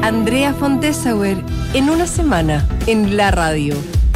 Andrea Fontesauer en una semana en la radio.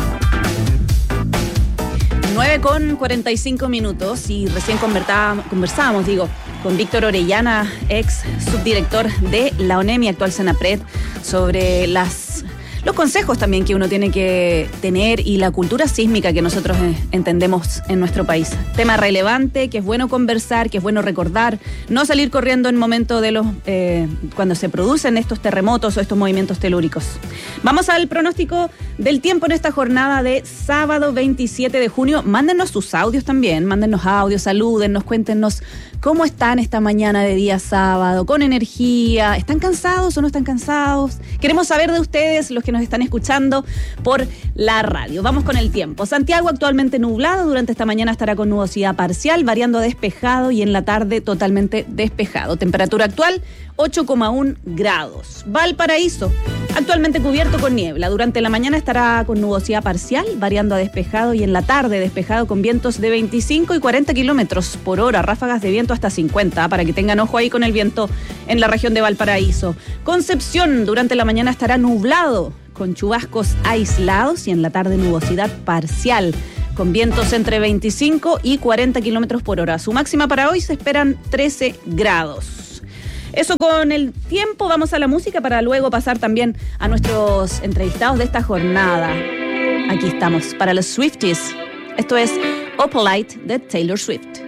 9:45 y recién conversábamos con Víctor Orellana, ex subdirector de la ONEMI, actual Senapred, sobre los consejos también que uno tiene que tener y la cultura sísmica que nosotros entendemos en nuestro país. Tema relevante, que es bueno conversar, que es bueno recordar, no salir corriendo en momento de cuando se producen estos terremotos o estos movimientos telúricos. Vamos al pronóstico del tiempo en esta jornada de sábado 27 de junio. Mándenos sus audios también, mándenos audios, salúdennos, cuéntenos cómo están esta mañana de día sábado, con energía, ¿están cansados o no están cansados? Queremos saber de ustedes, los que nos están escuchando por la radio. Vamos con el tiempo. Santiago actualmente nublado, durante esta mañana estará con nubosidad parcial, variando a despejado y en la tarde totalmente despejado. Temperatura actual 8,1 grados. Valparaíso, actualmente cubierto con niebla. Durante la mañana estará con nubosidad parcial, variando a despejado y en la tarde despejado con vientos de 25 y 40 kilómetros por hora, ráfagas de viento hasta 50, para que tengan ojo ahí con el viento en la región de Valparaíso. Concepción, durante la mañana estará nublado, con chubascos aislados y en la tarde nubosidad parcial, con vientos entre 25 y 40 kilómetros por hora. Su máxima para hoy se esperan 13 grados. Eso con el tiempo. Vamos a la música para luego pasar también a nuestros entrevistados de esta jornada. Aquí estamos para los Swifties. Esto es Opalite de Taylor Swift.